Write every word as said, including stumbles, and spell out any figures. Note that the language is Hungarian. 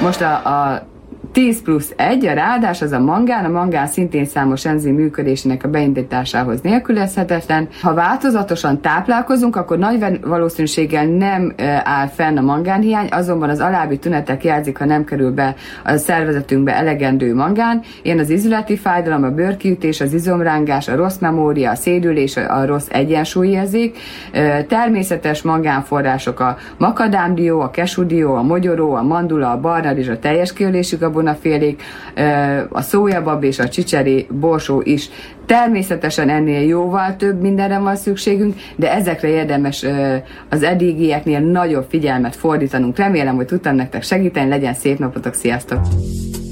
Most a, a tíz plusz egy, a ráadás, az a mangán, a mangán szintén számos enzim működésének a beindításához nélkülözhetetlen. Ha változatosan táplálkozunk, akkor nagy valószínűséggel nem áll fenn a mangánhiány, azonban az alábbi tünetek jelzik, ha nem kerül be a szervezetünkbe elegendő mangán. Ilyen az izületi fájdalom, a bőrkiütés, az izomrángás, a rossz memória, a szédülés, a rossz egyensúlyérzék. Természetes mangánforrások a makadámdió, a kesudió, a mogyoró, a mandula, a barnarizs, a teljes kiölésű gabonafélék, a szójabab és a csicseri borsó is. Természetesen ennél jóval több mindenre van szükségünk, de ezekre érdemes az eddigieknél nagyobb figyelmet fordítanunk. Remélem, hogy tudtam nektek segíteni, legyen szép napotok, sziasztok!